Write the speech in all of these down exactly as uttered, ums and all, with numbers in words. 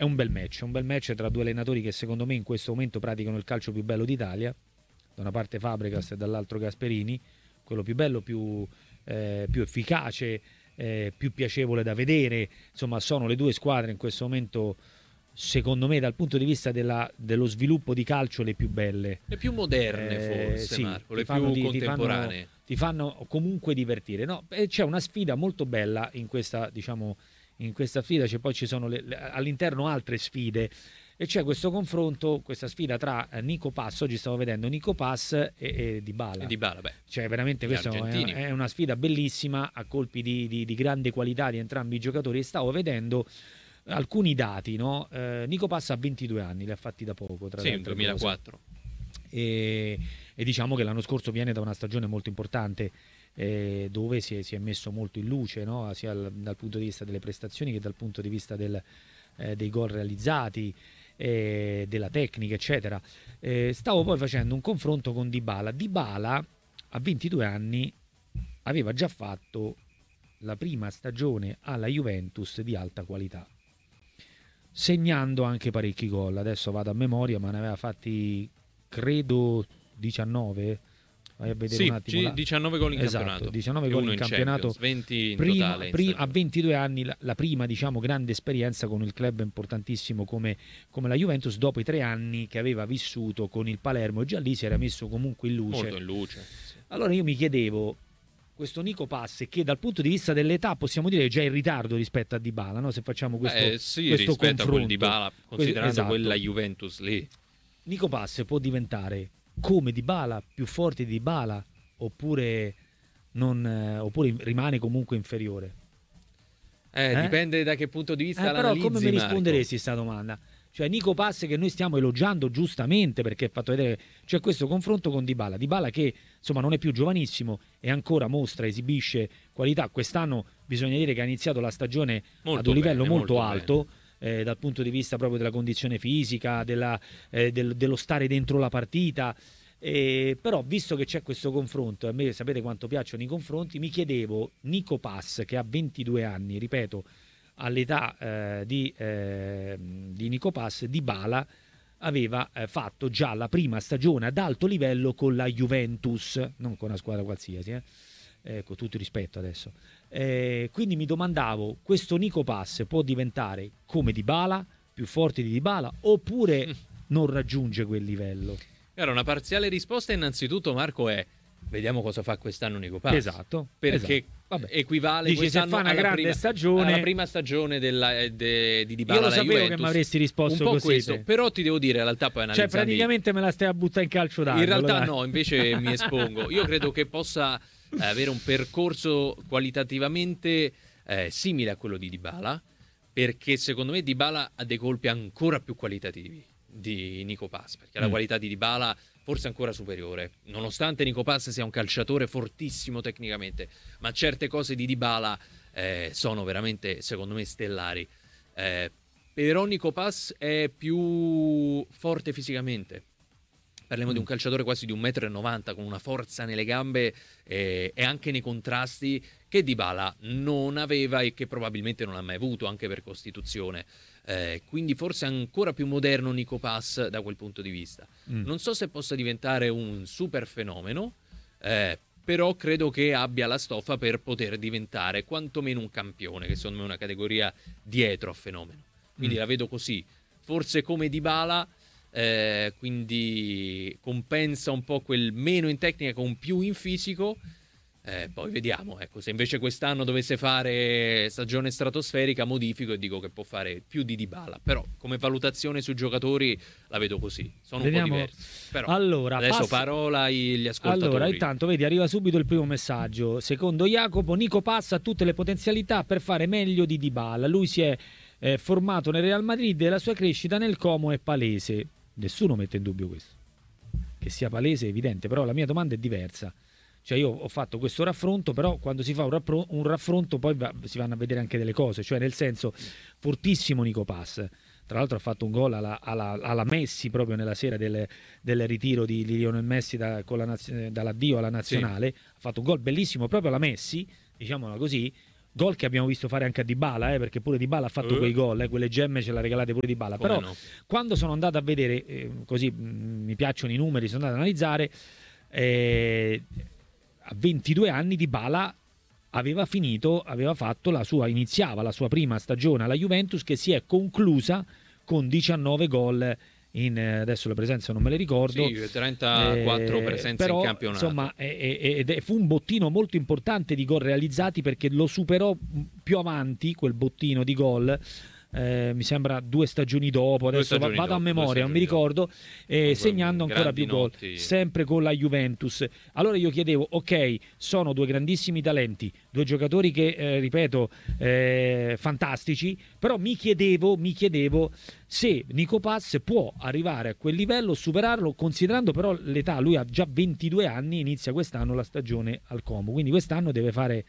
un bel match, un bel match tra due allenatori che secondo me in questo momento praticano il calcio più bello d'Italia, da una parte Fabregas e dall'altro Gasperini, quello più bello, più, eh, più efficace, eh, più piacevole da vedere. Insomma, sono le due squadre in questo momento, secondo me, dal punto di vista della, dello sviluppo di calcio, le più belle, le più moderne, eh, forse, sì, Marco, le fanno, più ti, contemporanee. Ti fanno, ti fanno comunque divertire, no? E c'è una sfida molto bella in questa, diciamo, in questa sfida, c'è, poi ci sono le, le, all'interno altre sfide, e c'è questo confronto, questa sfida tra Nico Pass, oggi stavo vedendo Nico Pass e, e Dybala. E Dybala, beh. Cioè veramente questa è, è una sfida bellissima, a colpi di, di, di grande qualità di entrambi i giocatori, e stavo vedendo alcuni dati, no? Eh, Nico Pass ha ventidue anni, li ha fatti da poco, tra sì, le altre duemilaquattro. E, e diciamo che l'anno scorso viene da una stagione molto importante, eh, dove si è, si è messo molto in luce, no? Sia al, dal punto di vista delle prestazioni che dal punto di vista del, eh, dei gol realizzati, eh, della tecnica, eccetera. Eh, stavo poi facendo un confronto con Dybala. Dybala a ventidue anni aveva già fatto la prima stagione alla Juventus di alta qualità, segnando anche parecchi gol. Adesso vado a memoria, ma ne aveva fatti credo diciannove. Vai a vedere sì, un attimo. La... diciannove gol in esatto, campionato. diciannove gol in, in campionato. venti in prima, totale. prima, a ventidue anni la, la prima, diciamo, grande esperienza con il club importantissimo come, come la Juventus, dopo i tre anni che aveva vissuto con il Palermo, e già lì si era messo comunque in luce. Molto in luce. Sì. Allora io mi chiedevo, questo Nico Pass, che dal punto di vista dell'età possiamo dire è già in ritardo rispetto a Dybala, no? Se facciamo questo, eh, sì, questo rispetto confronto, a quel Dybala, considerando esatto. quella Juventus lì. Nico Pass può diventare come Dybala, più forte di Dybala, oppure, non, eh, oppure rimane comunque inferiore? Eh, eh? Dipende da che punto di vista eh, l'analizzi, però come mi Marco. risponderesti a questa domanda? Cioè Nico Pass, che noi stiamo elogiando giustamente perché ha fatto vedere, c'è questo confronto con Dybala, Dybala che insomma non è più giovanissimo e ancora mostra, esibisce qualità. Quest'anno bisogna dire che ha iniziato la stagione molto ad un livello bene, molto, molto alto, eh, dal punto di vista proprio della condizione fisica, della, eh, del, dello stare dentro la partita. Eh, però visto che c'è questo confronto, a me sapete quanto piacciono i confronti, mi chiedevo, Nico Pass che ha ventidue anni, ripeto, all'età eh, di, eh, di Nico Pass, Dybala aveva eh, fatto già la prima stagione ad alto livello con la Juventus, non con una squadra qualsiasi, eh? Eh, con tutto il rispetto adesso. Eh, quindi mi domandavo, questo Nico Pass può diventare come Dybala, più forte di Dybala, oppure non raggiunge quel livello? Allora, una parziale risposta innanzitutto, Marco, è vediamo cosa fa quest'anno Nico Pass. Esatto. Perché esatto. Vabbè. equivale Dici, quest'anno se fa una alla, grande prima, stagione... alla prima stagione della, de, di Dybala. Io lo alla sapevo Juventus. che mi avresti risposto un po' così. questo, te. Però ti devo dire, in realtà poi analizzando... Cioè praticamente me la stai a buttare in calcio d'angolo. In realtà dai. no, invece mi espongo. Io credo che possa eh, avere un percorso qualitativamente eh, simile a quello di Dybala, perché secondo me Dybala ha dei colpi ancora più qualitativi di Nico Pass, perché mm. la qualità di Dybala forse ancora superiore, nonostante Nico Pass sia un calciatore fortissimo tecnicamente, ma certe cose di Dybala eh, sono veramente, secondo me, stellari. Eh, però Nico Pass è più forte fisicamente. Parliamo mm. di un calciatore quasi di un metro e novanta, con una forza nelle gambe eh, e anche nei contrasti che Dybala non aveva e che probabilmente non ha mai avuto, anche per costituzione. Eh, quindi forse ancora più moderno Nico Pass da quel punto di vista. Mm. Non so se possa diventare un super fenomeno, eh, però credo che abbia la stoffa per poter diventare quantomeno un campione, che secondo me è una categoria dietro a fenomeno. Quindi mm. la vedo così, forse come Dybala, eh, quindi compensa un po' quel meno in tecnica con più in fisico. Eh, poi vediamo, ecco, se invece quest'anno dovesse fare stagione stratosferica, modifico e dico che può fare più di Dybala, però come valutazione sui giocatori la vedo così, sono vediamo. un po' diversi. Però allora, adesso passa... parola agli ascoltatori. Allora, intanto vedi, arriva subito il primo messaggio. Secondo Jacopo, Nico Pass ha tutte le potenzialità per fare meglio di Dybala. Lui si è eh, formato nel Real Madrid e la sua crescita nel Como è palese. Nessuno mette in dubbio questo. Che sia palese è evidente, però la mia domanda è diversa. Cioè io ho fatto questo raffronto, però quando si fa un, rappro- un raffronto poi va- si vanno a vedere anche delle cose, cioè nel senso, fortissimo Nico Pass, tra l'altro ha fatto un gol alla, alla, alla Messi proprio nella sera del, del ritiro di, di Lionel Messi da, con la naz- dall'addio alla nazionale, sì. Ha fatto un gol bellissimo proprio alla Messi, diciamola così, gol che abbiamo visto fare anche a Dybala, eh, perché pure Dybala ha fatto uh. quei gol, eh, quelle gemme ce le ha regalate pure Dybala. Come Però no? Quando sono andato a vedere, eh, così mh, mi piacciono i numeri, sono andato ad analizzare, eh, a ventidue anni Dybala aveva finito, aveva fatto la sua, iniziava la sua prima stagione alla Juventus, che si è conclusa con diciannove gol. In, adesso le presenze non me le ricordo, sì, trentaquattro eh, presenze però, in campionato. Insomma, ed è, fu un bottino molto importante di gol realizzati, perché lo superò più avanti quel bottino di gol. Eh, mi sembra due stagioni dopo, adesso stagioni vado dopo, a memoria, non mi ricordo, eh, segnando ancora più gol, sempre con la Juventus. Allora io chiedevo, ok, sono due grandissimi talenti, due giocatori che, eh, ripeto, eh, fantastici, però mi chiedevo, mi chiedevo se Nico Paz può arrivare a quel livello, superarlo, considerando però l'età. Lui ha già ventidue anni, inizia quest'anno la stagione al Como, quindi quest'anno deve fare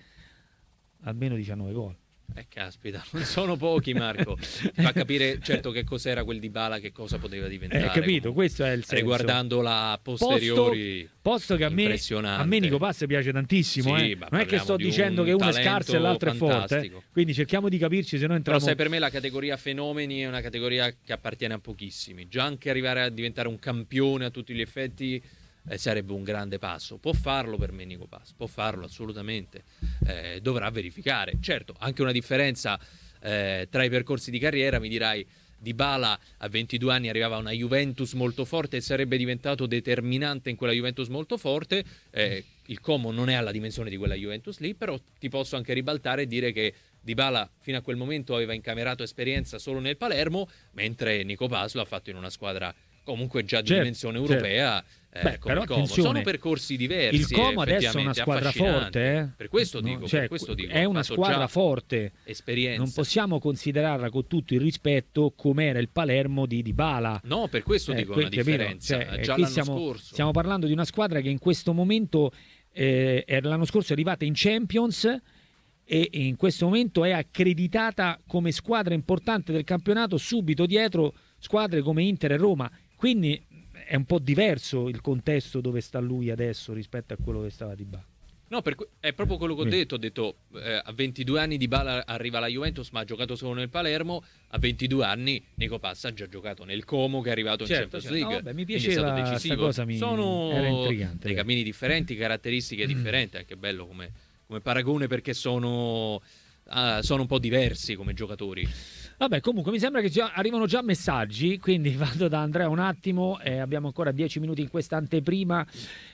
almeno diciannove gol. Eh caspita, non sono pochi, Marco. Fa capire certo che cos'era quel Dybala, che cosa poteva diventare. Eh, capito, questo è il senso. Riguardando la posteriori, posto, posto che a me, a me Nico Paz piace tantissimo, sì, eh. Non è che sto dicendo che uno è scarso e l'altro fantastico. È forte, eh. Quindi cerchiamo di capirci, se no entriamo. Però sai, per me la categoria fenomeni è una categoria che appartiene a pochissimi. Già anche arrivare a diventare un campione a tutti gli effetti Eh, sarebbe un grande passo. Può farlo per me Nico Paz, può farlo assolutamente, eh, dovrà verificare. Certo, anche una differenza eh, tra i percorsi di carriera, mi dirai, Dybala a ventidue anni arrivava a una Juventus molto forte e sarebbe diventato determinante in quella Juventus molto forte. Eh, il Como non è alla dimensione di quella Juventus lì, però ti posso anche ribaltare e dire che Dybala fino a quel momento aveva incamerato esperienza solo nel Palermo, mentre Nico Paz lo ha fatto in una squadra comunque già di certo, dimensione europea, certo. eh, Beh, come il Como. Sono percorsi diversi. Il Como adesso è una squadra forte, eh? Per questo dico, no, cioè, per questo dico, è una squadra forte. Esperienza. Non possiamo considerarla, con tutto il rispetto, come era il Palermo di Dybala. No, per questo eh, dico que- una differenza. Cioè, già qui l'anno stiamo, scorso. Stiamo parlando di una squadra che in questo momento eh, l'anno scorso è arrivata in Champions e in questo momento è accreditata come squadra importante del campionato, subito dietro squadre come Inter e Roma. Quindi è un po' diverso il contesto dove sta lui adesso rispetto a quello che stava Dybala. No, per, è proprio quello che ho detto. Ho detto eh, a ventidue anni Dybala arriva alla Juventus, ma ha giocato solo nel Palermo. A ventidue anni Nico Paz ha già giocato nel Como, che è arrivato certo, in Champions certo. League. No, vabbè, mi piaceva questa cosa, mi sono era intrigante. dei cammini differenti, caratteristiche differenti. Anche bello come, come paragone, perché sono, uh, sono un po' diversi come giocatori. Vabbè, comunque mi sembra che già arrivano già messaggi, quindi vado da Andrea un attimo, eh, abbiamo ancora dieci minuti in questa anteprima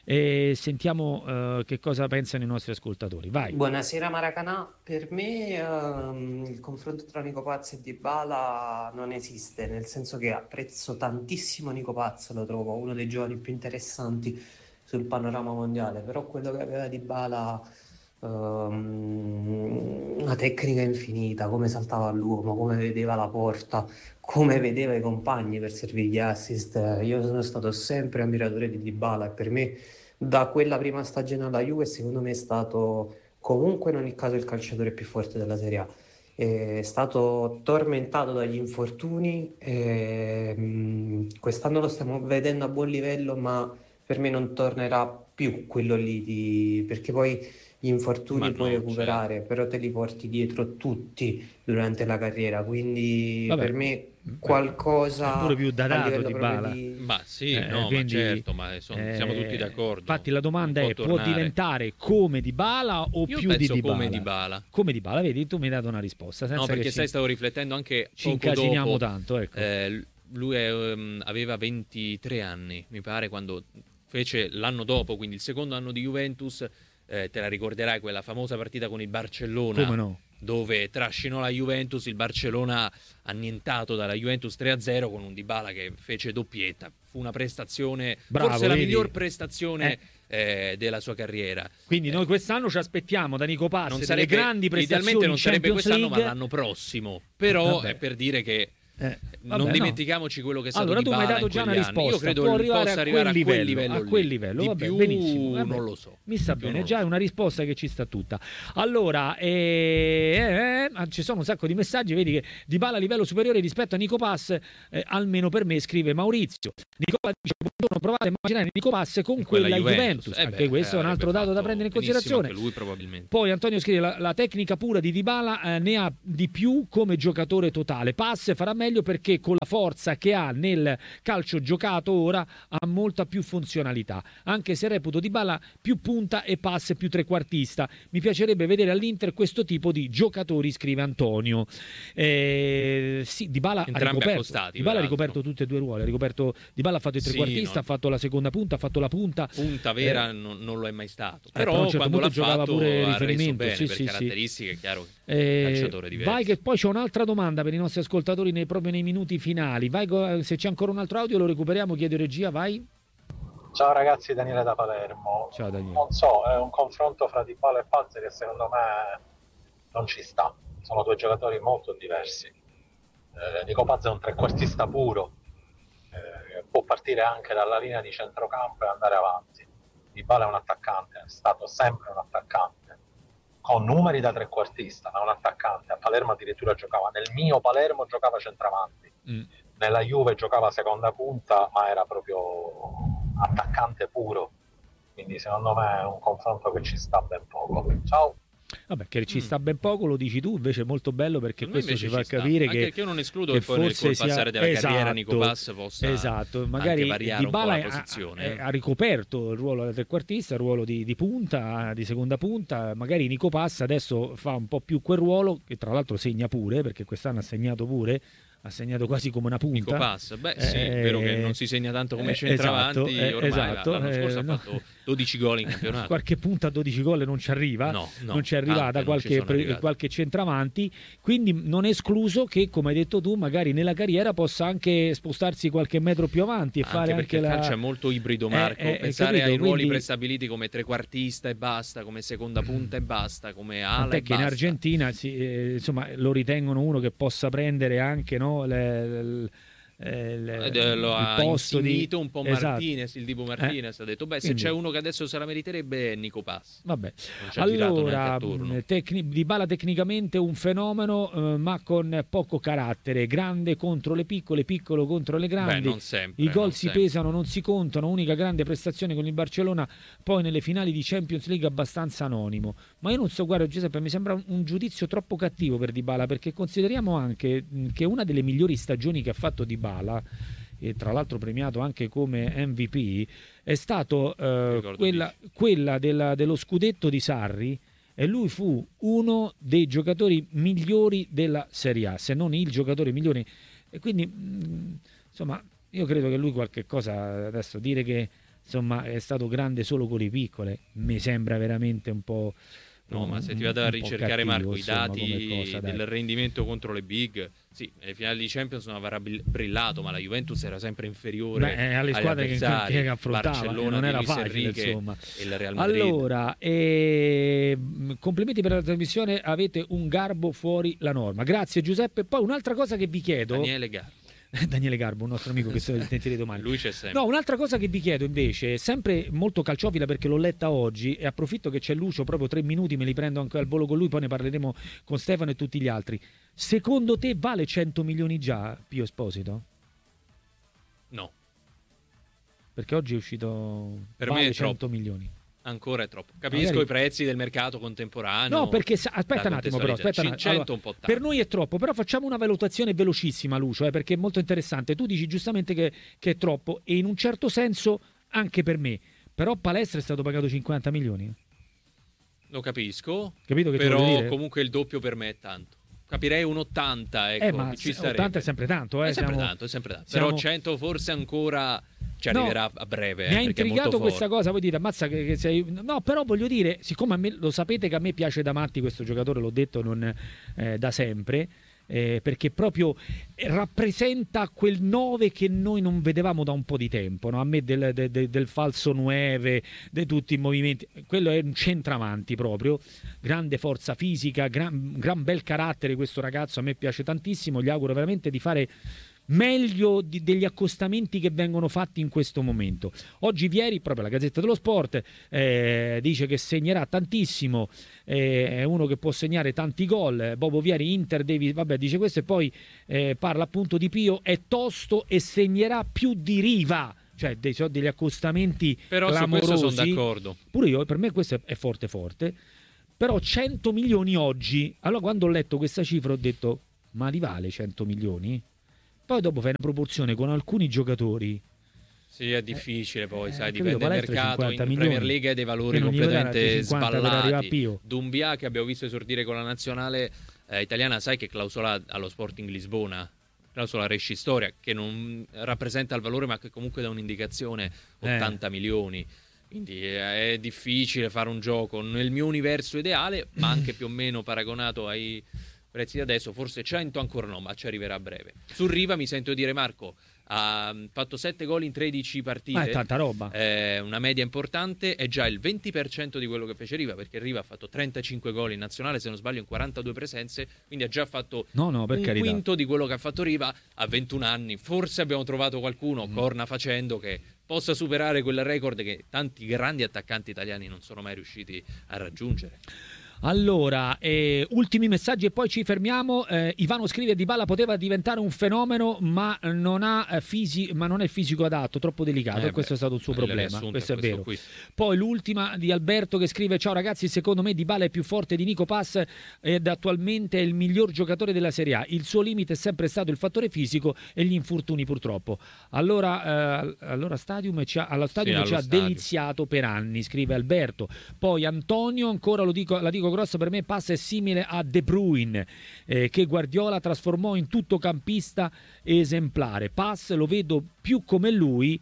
e sentiamo eh, che cosa pensano i nostri ascoltatori. Vai. Buonasera Maracanà, per me ehm, il confronto tra Nico Paz e Dybala non esiste, nel senso che apprezzo tantissimo Nico Paz, lo trovo uno dei giovani più interessanti sul panorama mondiale, però quello che aveva Dybala... Um, una tecnica infinita, come saltava all'uomo, come vedeva la porta, come vedeva i compagni per servire gli assist. Io sono stato sempre ammiratore di Dybala e per me da quella prima stagione alla Juve secondo me è stato comunque in ogni caso il calciatore più forte della Serie A. È stato tormentato dagli infortuni e, um, quest'anno lo stiamo vedendo a buon livello, ma per me non tornerà più quello lì di... perché poi gli infortuni Ma puoi no, recuperare, certo. però te li porti dietro tutti durante la carriera, quindi Vabbè, per me qualcosa pure più datato di Bala. Di... Ma sì, eh, no, quindi, ma certo, ma sono, eh, siamo tutti d'accordo. Infatti la domanda è: tornare. può diventare come Dybala o Io più di Dybala? come Dybala. Come Dybala, vedi, tu mi hai dato una risposta. Senza no, perché che sai, ci... stavo riflettendo anche ci poco incasiniamo dopo, tanto, ecco. Eh, lui è, um, aveva ventitré anni, mi pare, quando fece l'anno dopo, quindi il secondo anno di Juventus. Eh, te la ricorderai quella famosa partita con il Barcellona, Come no? dove trascinò la Juventus, il Barcellona annientato dalla Juventus tre a zero con un Dybala che fece doppietta. Fu una prestazione, Bravo, forse vedi? la miglior prestazione eh. Eh, della sua carriera. Quindi eh. noi quest'anno ci aspettiamo da Nico Paz non sarebbe, delle grandi prestazioni idealmente non in sarebbe Champions quest'anno, League. ma l'anno prossimo. Però Vabbè. è per dire che Eh. non no. dimentichiamoci quello che è stato allora, Dybala tu mi hai dato già una anni. risposta. Io credo può che arrivare possa a arrivare quel a quel livello, livello, a quel lì. livello. Di Vabbè, più benissimo. Vabbè, non lo so. Mi sta Di più bene, non già lo è so. una risposta che ci sta tutta. Allora, eh, eh, ci sono un sacco di messaggi, vedi che Dybala a livello superiore rispetto a Nico Pass, eh, almeno per me, scrive Maurizio. Nicola dice: buongiorno, provate a immaginare Nico Pass con quella, quella Juventus. Juventus. Eh Anche beh, questo è un altro dato da prendere in considerazione. Anche lui probabilmente. Poi Antonio scrive: la, la tecnica pura di Dybala eh, ne ha di più come giocatore totale. Pass farà meglio perché con la forza che ha nel calcio giocato ora ha molta più funzionalità. Anche se reputo Dybala più punta e Pass più trequartista. Mi piacerebbe vedere all'Inter questo tipo di giocatori, scrive Antonio. Eh, sì, Dybala ha ricoperto, Dybala ha ricoperto tutti e due i ruoli. Ha ricoperto, Dybala ha fatto il trequartista, sì, no. ha fatto la seconda punta, ha fatto la punta. Punta vera eh, non, non lo è mai stato. Eh, però, però a un certo quando punto l'ha giocava fatto, pure ha riferimento. Bene, sì, per sì, caratteristiche, sì. è chiaro che eh, calciatore diverso. Vai che poi c'è un'altra domanda per i nostri ascoltatori nei, proprio nei minuti finali. Vai, se c'è ancora un altro audio lo recuperiamo, chiedo regia, vai. Ciao ragazzi, Daniele da Palermo. Ciao Daniele. Non so, è un confronto fra Dybala e Pass che secondo me non ci sta. Sono due giocatori molto diversi. Eh, Nico Paz è un trequartista puro, eh, può partire anche dalla linea di centrocampo e andare avanti. Dybala è un attaccante, è stato sempre un attaccante, con numeri da trequartista, ma un attaccante. A Palermo addirittura giocava, nel mio Palermo giocava centravanti, mm. nella Juve giocava seconda punta, ma era proprio attaccante puro. Quindi secondo me è un confronto che ci sta ben poco. Ciao. Vabbè, che ci sta ben poco, lo dici tu, invece è molto bello perché questo ci fa capire sta. che, Anche che io non escludo che, che poi nel col sia... passare della esatto, carriera Nico Pass possa esatto. Magari anche variare Dybala un po' la posizione. Ha, ha ricoperto il ruolo da trequartista, il ruolo di, di punta, di seconda punta, magari Nico Pass adesso fa un po' più quel ruolo, che tra l'altro segna pure, perché quest'anno ha segnato pure, ha segnato quasi come una punta. Nico Pass, beh sì, eh, è vero che non si segna tanto come eh, centravanti, esatto, ormai esatto, l'anno scorso eh, ha fatto no. dodici gol in campionato. Qualche punta a dodici gol non ci arriva, no, no, non ci è arrivata qualche, pre, qualche centravanti, quindi non è escluso che, come hai detto tu, magari nella carriera possa anche spostarsi qualche metro più avanti e anche fare perché anche il la... calcio è molto ibrido, Marco, eh, eh, pensare capito, ai ruoli quindi... prestabiliti come trequartista e basta, come seconda punta e basta, come ala e che basta. In Argentina si, eh, insomma, lo ritengono uno che possa prendere anche, no, le, le, Eh, le, lo ha insignito di... un po' Martinez, esatto. Il Dibu Martinez eh. ha detto beh, se Quindi... c'è uno che adesso se la meriterebbe è Nico Pass. Vabbè, allora tecni... Dybala tecnicamente un fenomeno, eh, ma con poco carattere, grande contro le piccole, piccolo contro le grandi. Beh, non sempre, i gol si sempre. pesano, non si contano. Unica grande prestazione con il Barcellona, poi nelle finali di Champions League abbastanza anonimo. Ma io non so, guarda Giuseppe, mi sembra un, un giudizio troppo cattivo per Dybala, perché consideriamo anche che una delle migliori stagioni che ha fatto Dybala, e tra l'altro premiato anche come M V P, è stato eh, quella, quella della, dello scudetto di Sarri, e lui fu uno dei giocatori migliori della Serie A, se non il giocatore migliore, e quindi mh, insomma io credo che lui qualche cosa, adesso dire che insomma è stato grande solo con le piccole mi sembra veramente un po'. No, ma se ti vado a ricercare, cattivo, Marco, insomma, i dati cosa, del rendimento contro le big, sì, nelle finali di Champions non avrà brillato, ma la Juventus era sempre inferiore Beh, alle squadre che, che affrontava, Barcellona, non era Luis facile, Enrique, insomma. E il Real Madrid. Allora, eh, complimenti per la trasmissione, avete un garbo fuori la norma. Grazie Giuseppe. Poi un'altra cosa che vi chiedo. Daniele Garbo. Daniele Garbo, un nostro amico che sentirete domani. Lui c'è sempre. No, un'altra cosa che vi chiedo invece, sempre molto calciofila perché l'ho letta oggi, e approfitto che c'è Lucio, proprio tre minuti me li prendo anche al volo con lui, poi ne parleremo con Stefano e tutti gli altri. Secondo te vale cento milioni già Pio Esposito? No. Perché oggi è uscito per vale me è cento troppo. milioni. Ancora è troppo. Capisco Magari... i prezzi del mercato contemporaneo. No, perché aspetta un attimo, però. Aspetta un... allora, un po' per noi è troppo, però facciamo una valutazione velocissima, Lucio, eh, perché è molto interessante. Tu dici giustamente che, che è troppo, e in un certo senso anche per me. Però Palestra è stato pagato cinquanta milioni. Lo capisco. Capito che però comunque il doppio per me è tanto. Capirei un ottanta, ecco, eh, ma ci ottanta è sempre tanto, eh. È sempre siamo... tanto, è sempre tanto. Siamo... Però cento forse ancora ci arriverà no, a breve. Mi eh, ha intrigato questa cosa, voi dite, ammazza che, che sei... No, però voglio dire, siccome a me, lo sapete che a me piace da matti questo giocatore, l'ho detto non, eh, da sempre, eh, perché proprio rappresenta quel nove che noi non vedevamo da un po' di tempo, no? A me del, del, del, del falso nove, di tutti i movimenti, quello è un centravanti proprio, grande forza fisica, gran, gran bel carattere questo ragazzo, a me piace tantissimo, gli auguro veramente di fare meglio di, degli accostamenti che vengono fatti in questo momento. Oggi Vieri, proprio la Gazzetta dello Sport, eh, dice che segnerà tantissimo, eh, è uno che può segnare tanti gol. Bobo Vieri, Inter, devi, vabbè, dice questo, e poi eh, parla appunto di Pio, è tosto e segnerà più di Riva. Cioè dei, degli accostamenti però clamorosi. Però su questo sono d'accordo. Pure io, per me questo è forte forte. Però cento milioni oggi, allora quando ho letto questa cifra ho detto, ma li vale cento milioni? Poi dopo fai una proporzione con alcuni giocatori. Sì, è difficile poi, eh, sai, capito, dipende dal mercato. In milioni, Premier League hai dei valori completamente sballati. Dumbia, che abbiamo visto esordire con la nazionale eh, italiana, sai che clausola allo Sporting Lisbona? Clausola rescistoria, che non rappresenta il valore ma che comunque dà un'indicazione, ottanta eh. milioni. Quindi è difficile fare un gioco nel mio universo ideale, ma anche più o meno paragonato ai prezzi di adesso, forse cento ancora no, ma ci arriverà a breve. Su Riva mi sento dire, Marco, ha fatto sette gol in tredici partite, ah, è tanta roba, eh, una media importante, è già il venti per cento di quello che fece Riva, perché Riva ha fatto trentacinque gol in nazionale, se non sbaglio in quarantadue presenze, quindi ha già fatto no, no, per un carità. quinto di quello che ha fatto Riva a ventuno anni. Forse abbiamo trovato qualcuno, mm. corna facendo, che possa superare quel record che tanti grandi attaccanti italiani non sono mai riusciti a raggiungere. Allora, eh, ultimi messaggi e poi ci fermiamo. Eh, Ivano scrive: Dybala poteva diventare un fenomeno, ma non ha eh, fisi- ma non è il fisico adatto, troppo delicato. Eh, e questo beh, è stato il suo problema. Questo è vero. Qui. Poi l'ultima di Alberto che scrive: ciao ragazzi, secondo me Dybala è più forte di Nico Pass ed attualmente è il miglior giocatore della Serie A. Il suo limite è sempre stato il fattore fisico e gli infortuni, purtroppo. Allora, eh, allora Stadium ci ha, allo Stadium sì, ci ha stadio. deliziato per anni, scrive Alberto. Poi Antonio, ancora lo dico, la dico grossa, per me Pass è simile a De Bruyne, eh, che Guardiola trasformò in tuttocampista esemplare. Pass lo vedo più come lui,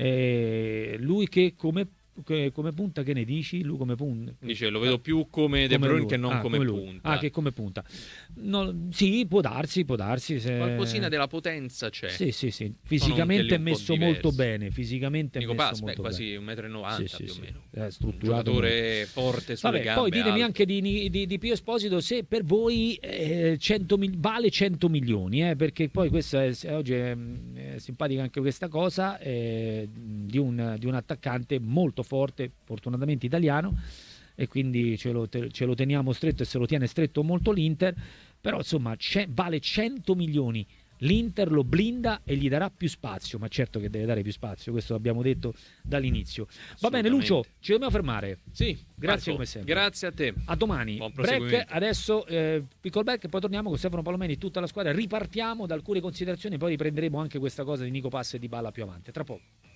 eh, lui che come, che come punta, che ne dici? Lui come punta? Dice, lo vedo più come De Bruyne che non ah, come, come punta. Ah, che come punta. No, sì, può darsi, può darsi. Se... Qualcosina della potenza c'è. Sì, sì, sì. Fisicamente è messo molto bene. Fisicamente Nico è messo Pass, molto beh, quasi bene. un metro e novanta sì, più sì, o meno. È un giocatore forte sulle Vabbè, gambe. poi ditemi alto. anche di, di, di Pio Esposito se per voi eh, cento mil- vale cento milioni, eh, perché poi questa è, oggi è, è simpatica anche questa cosa eh, di, un, di un attaccante molto forte, fortunatamente italiano, e quindi ce lo, ce lo teniamo stretto e se lo tiene stretto molto l'Inter, però insomma vale cento milioni. L'Inter lo blinda e gli darà più spazio, ma certo che deve dare più spazio, questo l'abbiamo detto dall'inizio. Va bene Lucio, ci dobbiamo fermare. Sì, grazie Marco, come sempre. Grazie a te. A domani. Buon break, adesso eh, piccolo break e poi torniamo con Stefano Palomeni e tutta la squadra. Ripartiamo da alcune considerazioni, poi riprenderemo anche questa cosa di Nico Pass e Dybala più avanti. Tra poco.